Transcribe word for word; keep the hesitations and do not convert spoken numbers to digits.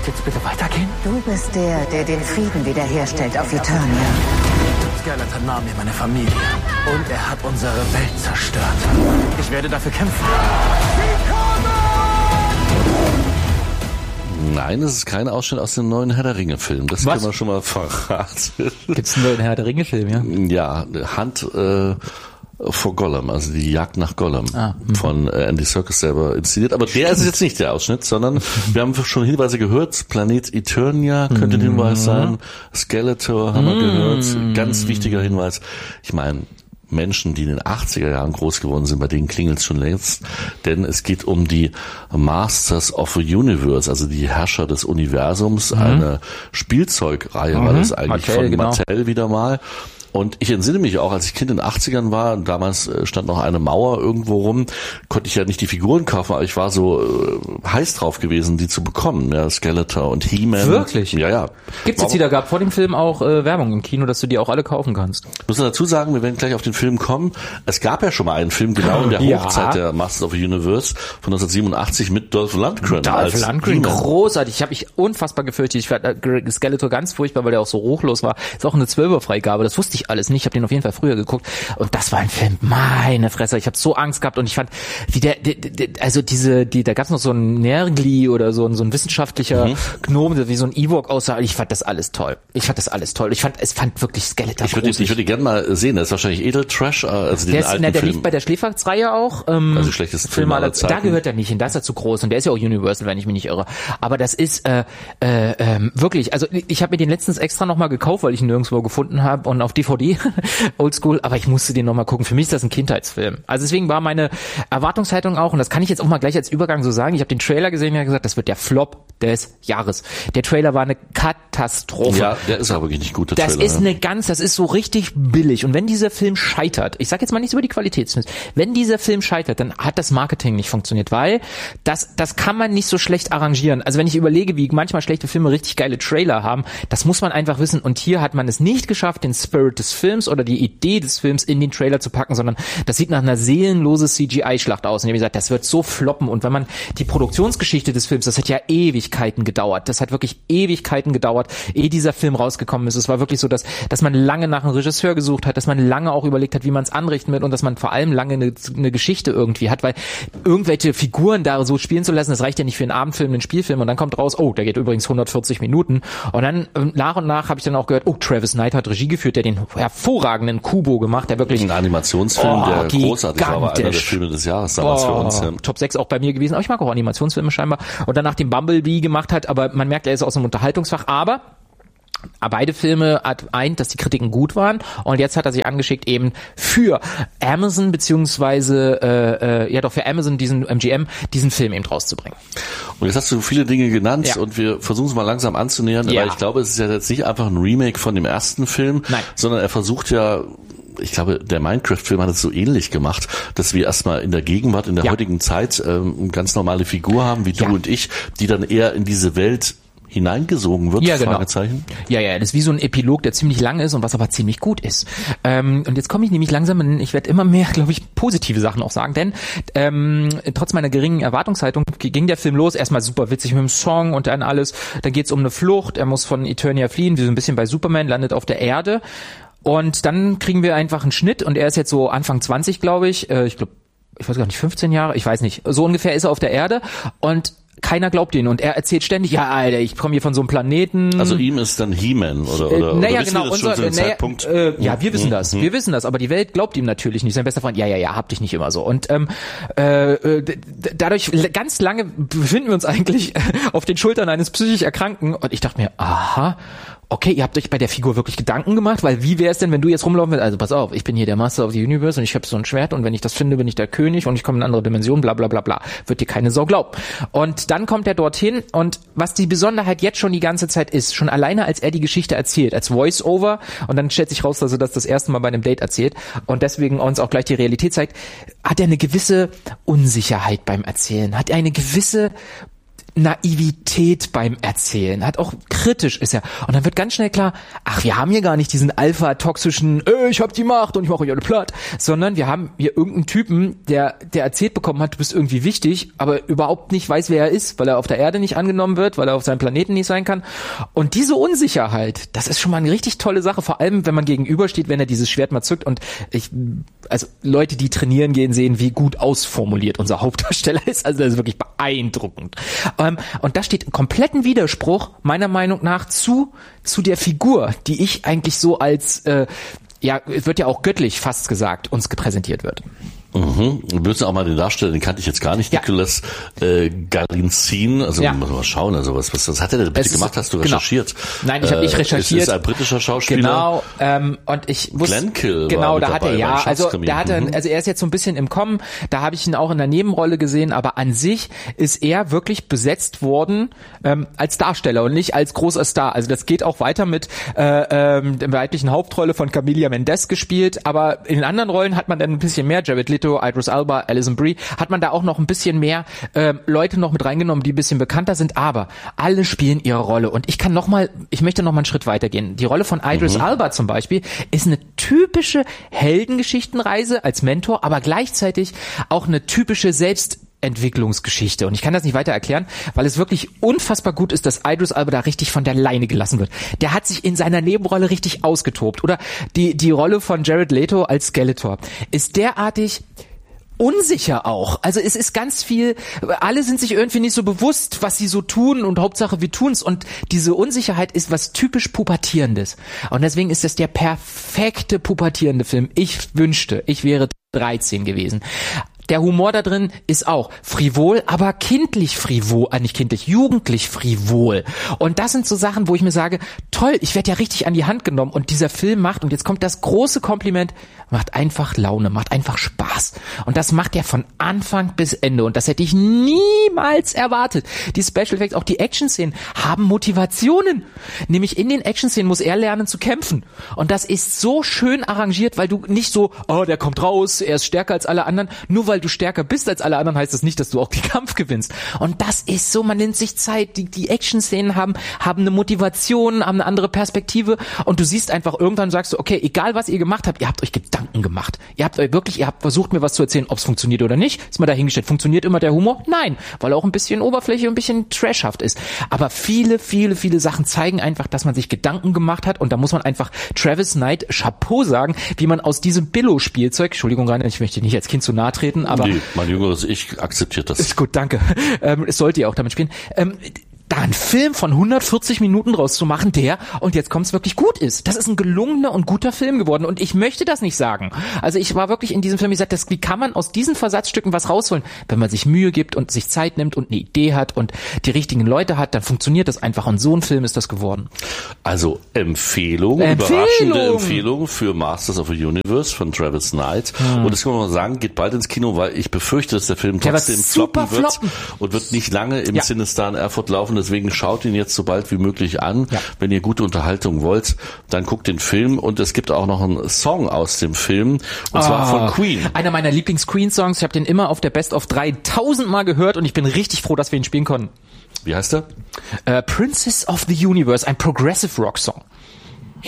jetzt bitte weitergehen? Du bist der, der den Frieden wiederherstellt auf Eternia. Skeletor nahm mir meine Familie und er hat unsere Welt zerstört. Ich werde dafür kämpfen. Nein, es ist kein Ausschnitt aus dem neuen Herr der Ringe-Film. Das Was? können wir schon mal verraten. Gibt's einen neuen Herr der Ringe-Film, ja? Ja, Hand äh, vor Gollum, also die Jagd nach Gollum Ah, von äh, Andy Serkis selber inszeniert. Aber der ist jetzt nicht der Ausschnitt, sondern wir haben schon Hinweise gehört. Planet Eternia könnte ein Hinweis sein. Skeletor haben wir gehört. Ganz wichtiger Hinweis. Ich meine, Menschen, die in den achtziger Jahren groß geworden sind, bei denen klingelt es schon längst, denn es geht um die Masters of the Universe, also die Herrscher des Universums, mhm. eine Spielzeugreihe, mhm. war das eigentlich Mattel, von genau. Mattel wieder mal. Und ich entsinne mich auch, als ich Kind in den achtzigern war, damals stand noch eine Mauer irgendwo rum, konnte ich ja nicht die Figuren kaufen, aber ich war so äh, heiß drauf gewesen, die zu bekommen, ja, Skeletor und He-Man. Wirklich? Ja, ja. Gibt's jetzt wieder, gab vor dem Film auch äh, Werbung im Kino, dass du die auch alle kaufen kannst. Ich muss dazu sagen, wir werden gleich auf den Film kommen. Es gab ja schon mal einen Film, genau in der Ja. Hochzeit der Masters of the Universe von neunzehnhundertsiebenundachtzig mit Dolph Lundgren. Dolph als Lundgren, He-Man. großartig. Ich habe mich unfassbar gefürchtet. Ich fand äh, Skeletor ganz furchtbar, weil der auch so ruchlos war. Ist auch eine Zwölfer-Freigabe, das wusste ich alles nicht. Ich habe den auf jeden Fall früher geguckt und das war ein Film, meine Fresse, ich habe so Angst gehabt und ich fand, wie der, der, der also diese, die, da gab's noch so einen Nergli oder so ein so ein wissenschaftlicher mhm. Gnome, wie so ein Ewok aussah. Ich fand das alles toll. Ich fand das alles toll. Ich fand, es fand wirklich Skeletor. Ich würde, ich würde gerne mal sehen. Das ist wahrscheinlich Edeltrash, also den der ist, alten na, der Film. liegt bei der Schläferz-Reihe auch. Ähm, also schlechteste Film aller Zeiten. Da gehört er nicht hin. Da ist er zu groß und der ist ja auch Universal, wenn ich mich nicht irre. Aber das ist äh, äh, äh, wirklich. Also ich habe mir den letztens extra nochmal gekauft, weil ich ihn nirgendwo gefunden habe und auf D V D, Oldschool. Aber ich musste den nochmal gucken. Für mich ist das ein Kindheitsfilm. Also deswegen war meine Erwartungshaltung auch, und das kann ich jetzt auch mal gleich als Übergang so sagen, ich habe den Trailer gesehen und habe gesagt, das wird der Flop des Jahres. Der Trailer war eine Katastrophe. Ja, der ist aber wirklich nicht gut, der Das Trailer. ist eine ganz, das ist so richtig billig. Und wenn dieser Film scheitert, ich sage jetzt mal nichts über die Qualitätsfilme, wenn dieser Film scheitert, dann hat das Marketing nicht funktioniert, weil das, das kann man nicht so schlecht arrangieren. Also wenn ich überlege, wie manchmal schlechte Filme richtig geile Trailer haben, das muss man einfach wissen. Und hier hat man es nicht geschafft, den Spirit des Films oder die Idee des Films in den Trailer zu packen, sondern das sieht nach einer seelenlosen C G I-Schlacht aus. Und ich habe gesagt, das wird so floppen. Und wenn man die Produktionsgeschichte des Films, das hat ja Ewigkeiten gedauert. Das hat wirklich Ewigkeiten gedauert, ehe dieser Film rausgekommen ist. Es war wirklich so, dass, dass man lange nach einem Regisseur gesucht hat, dass man lange auch überlegt hat, wie man es anrichten wird und dass man vor allem lange eine, eine Geschichte irgendwie hat, weil irgendwelche Figuren da so spielen zu lassen, das reicht ja nicht für einen Abendfilm, einen Spielfilm und dann kommt raus, oh, der geht übrigens hundertvierzig Minuten und dann nach und nach habe ich dann auch gehört, oh, Travis Knight hat Regie geführt, der den hervorragenden Kubo gemacht, der wirklich ein Animationsfilm, oh, der großartig war, aber einer der gigantisch. Filme des Jahres damals oh, für uns. Ja. Top sechs auch bei mir gewesen, aber ich mag auch Animationsfilme scheinbar und danach den Bumblebee gemacht hat, aber man merkt, er ist aus dem Unterhaltungsfach, aber beide Filme hat eint, dass die Kritiken gut waren und jetzt hat er sich angeschickt eben für Amazon beziehungsweise äh, äh, ja doch für Amazon diesen M G M diesen Film eben rauszubringen. Und jetzt hast du viele Dinge genannt Ja. und wir versuchen es mal langsam anzunähern, Ja. weil ich glaube, es ist ja jetzt nicht einfach ein Remake von dem ersten Film, Nein. sondern er versucht ja, ich glaube, der Minecraft-Film hat es so ähnlich gemacht, dass wir erstmal in der Gegenwart, in der Ja. heutigen Zeit ähm, eine ganz normale Figur haben, wie du Ja. und ich, die dann eher in diese Welt hineingesogen wird, Ja, genau. Fragezeichen. Ja, ja, das ist wie so ein Epilog, der ziemlich lang ist und was aber ziemlich gut ist. Ähm, und jetzt komme ich nämlich langsam in, ich werde immer mehr, glaube ich, positive Sachen auch sagen, denn ähm, trotz meiner geringen Erwartungshaltung ging der Film los, erstmal super witzig mit dem Song und dann alles, dann geht's um eine Flucht, er muss von Eternia fliehen, wie so ein bisschen bei Superman, landet auf der Erde und dann kriegen wir einfach einen Schnitt und er ist jetzt so Anfang zwanzig, glaube ich, äh, ich glaube, ich weiß gar nicht, fünfzehn Jahre, ich weiß nicht, so ungefähr ist er auf der Erde und keiner glaubt ihn und er erzählt ständig, ja, Alter, ich komme hier von so einem Planeten. Also ihm ist dann He-Man oder oder, äh, naja, oder wissen genau, wir das unser, schon zu dem naja, Zeitpunkt? äh, ja, wir wissen Mhm. das, wir wissen das, aber die Welt glaubt ihm natürlich nicht. Sein bester Freund, ja, ja, ja, hab dich nicht immer so. Und ähm, äh, d- dadurch ganz lange befinden wir uns eigentlich auf den Schultern eines psychisch Erkrankten und ich dachte mir, aha, okay, ihr habt euch bei der Figur wirklich Gedanken gemacht, weil wie wäre es denn, wenn du jetzt rumlaufen willst, also pass auf, ich bin hier der Master of the Universe und ich habe so ein Schwert und wenn ich das finde, bin ich der König und ich komme in eine andere Dimension, bla bla bla bla, wird dir keine Sau glauben. Und dann kommt er dorthin und was die Besonderheit jetzt schon die ganze Zeit ist, schon alleine als er die Geschichte erzählt, als Voice-Over und dann stellt sich raus, dass er das das erste Mal bei einem Date erzählt und deswegen uns auch gleich die Realität zeigt, hat er eine gewisse Unsicherheit beim Erzählen, hat er eine gewisse Naivität beim Erzählen, hat auch kritisch ist er. Und dann wird ganz schnell klar, ach, wir haben hier gar nicht diesen alpha-toxischen, äh, ich hab die Macht und ich mache euch alle platt, sondern wir haben hier irgendeinen Typen, der der erzählt bekommen hat, du bist irgendwie wichtig, aber überhaupt nicht weiß, wer er ist, weil er auf der Erde nicht angenommen wird, weil er auf seinem Planeten nicht sein kann. Und diese Unsicherheit, das ist schon mal eine richtig tolle Sache, vor allem, wenn man gegenübersteht, wenn er dieses Schwert mal zückt und ich, also Leute, die trainieren gehen, sehen, wie gut ausformuliert unser Hauptdarsteller ist, also das ist wirklich beeindruckend. Ähm, und das steht im kompletten Widerspruch, meiner Meinung nach, zu, zu der Figur, die ich eigentlich so als, äh, ja, es wird ja auch göttlich fast gesagt, uns gepräsentiert wird. Mhm. Wir müssen auch mal den Darsteller, den kannte ich jetzt gar nicht, ja. Nicolas äh, Galinzin, also ja. mal schauen, also was, was, was hat er denn bitte gemacht, hast du genau. recherchiert? Nein, ich habe nicht recherchiert. Es ist ein britischer Schauspieler. Genau, ähm, und ich wusste, Glenkill genau, war da hat er, ja, also da hat er, mhm. also er ist jetzt so ein bisschen im Kommen, da habe ich ihn auch in der Nebenrolle gesehen, aber an sich ist er wirklich besetzt worden ähm, als Darsteller und nicht als großer Star, also das geht auch weiter mit äh, ähm, der weiblichen Hauptrolle von Camila Mendes gespielt, aber in den anderen Rollen hat man dann ein bisschen mehr, Jared Leto, Idris Elba, Alison Brie, hat man da auch noch ein bisschen mehr äh, Leute noch mit reingenommen, die ein bisschen bekannter sind, aber alle spielen ihre Rolle und ich kann noch mal, ich möchte noch mal einen Schritt weitergehen. Die Rolle von Idris mhm. Elba zum Beispiel ist eine typische Heldengeschichtenreise als Mentor, aber gleichzeitig auch eine typische Selbstentwicklungsgeschichte und ich kann das nicht weiter erklären, weil es wirklich unfassbar gut ist, dass Idris Elba da richtig von der Leine gelassen wird. Der hat sich in seiner Nebenrolle richtig ausgetobt oder die die Rolle von Jared Leto als Skeletor ist derartig unsicher auch. Also es ist ganz viel, alle sind sich irgendwie nicht so bewusst, was sie so tun und Hauptsache wir tun's und diese Unsicherheit ist was typisch Pubertierendes. Und deswegen ist das der perfekte pubertierende Film. Ich wünschte, ich wäre dreizehn gewesen. Der Humor da drin ist auch frivol, aber kindlich frivol, äh nicht kindlich, jugendlich frivol. Und das sind so Sachen, wo ich mir sage, toll, ich werde ja richtig an die Hand genommen und dieser Film macht, und jetzt kommt das große Kompliment, macht einfach Laune, macht einfach Spaß. Und das macht er von Anfang bis Ende und das hätte ich niemals erwartet. Die Special Effects, auch die Action-Szenen haben Motivationen. Nämlich in den Action-Szenen muss er lernen zu kämpfen. Und das ist so schön arrangiert, weil du nicht so, oh, der kommt raus, er ist stärker als alle anderen, nur weil weil du stärker bist als alle anderen, heißt das nicht, dass du auch den Kampf gewinnst. Und das ist so, man nimmt sich Zeit, die, die Action-Szenen haben, haben eine Motivation, haben eine andere Perspektive und du siehst einfach, irgendwann sagst du, okay, egal was ihr gemacht habt, ihr habt euch Gedanken gemacht. Ihr habt euch wirklich, ihr habt versucht, mir was zu erzählen, ob es funktioniert oder nicht. Ist mal dahingestellt. Funktioniert immer der Humor? Nein, weil er auch ein bisschen Oberfläche, ein bisschen trashhaft ist. Aber viele, viele, viele Sachen zeigen einfach, dass man sich Gedanken gemacht hat und da muss man einfach Travis Knight Chapeau sagen, wie man aus diesem Billo-Spielzeug, Entschuldigung, Rainer, ich möchte nicht als Kind zu nahe treten, aber nee, mein jüngeres Ich akzeptiert das. Ist gut, danke. Ähm, es sollte ja auch damit spielen. Ähm, da einen Film von hundertvierzig Minuten draus zu machen, der, und jetzt kommt's, wirklich gut ist. Das ist ein gelungener und guter Film geworden und ich möchte das nicht sagen. Also ich war wirklich in diesem Film, ich sagte, wie kann man aus diesen Versatzstücken was rausholen? Wenn man sich Mühe gibt und sich Zeit nimmt und eine Idee hat und die richtigen Leute hat, dann funktioniert das einfach und so ein Film ist das geworden. Also Empfehlung, Empfehlung. überraschende Empfehlung für Masters of the Universe von Travis Knight. Hm. Und das kann man mal sagen, geht bald ins Kino, weil ich befürchte, dass der Film trotzdem floppen wird floppen. und wird nicht lange im ja. Cinestar in Erfurt laufen. Deswegen schaut ihn jetzt so bald wie möglich an. Ja. Wenn ihr gute Unterhaltung wollt, dann guckt den Film. Und es gibt auch noch einen Song aus dem Film, und oh, zwar von Queen. Einer meiner Lieblings-Queen-Songs. Ich habe den immer auf der Best of dreitausend Mal gehört und ich bin richtig froh, dass wir ihn spielen konnten. Wie heißt er? Uh, Princess of the Universe, ein Progressive Rock Song.